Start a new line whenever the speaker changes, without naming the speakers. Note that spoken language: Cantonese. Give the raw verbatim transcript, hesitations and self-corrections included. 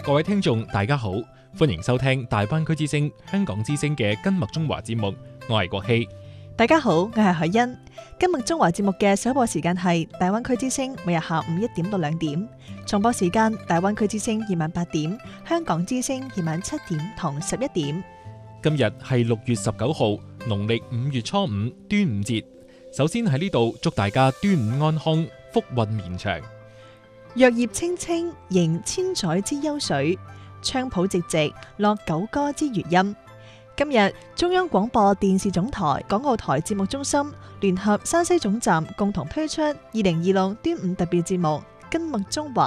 各位聽眾大家好，歡迎收聽大灣區之聲香港之聲嘅金麥中華節目，我係國希。
大家好，我係海欣。今日中華節目嘅首播時間係大灣區之聲，每日下午一點到兩點；重播時間大灣區之聲夜晚八點，香港之聲夜晚七點同十一點。
今日係六月十九號，農曆五月初五，端午節。首先喺呢度祝大家端午安康，福運綿長。
藥葉青青，迎千載之憂水；菖蒲寂寂，落九歌之餘音。今日中央廣播電視總台港澳台節目中心聯合山西總站共同推出二零二六端午特別節目《金麥中華》。